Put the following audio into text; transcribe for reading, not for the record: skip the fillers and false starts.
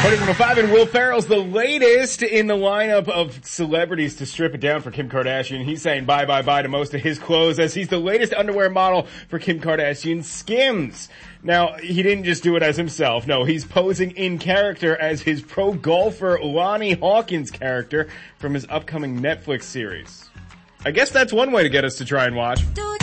5 and Will Ferrell's the latest in the lineup of celebrities to strip it down for Kim Kardashian. He's saying bye to most of his clothes as he's the latest underwear model for Kim Kardashian's Skims. Now, he didn't just do it as himself. No, he's posing in character as his pro golfer Lonnie Hawkins character from his upcoming Netflix series. I guess that's one way to get us to try and watch.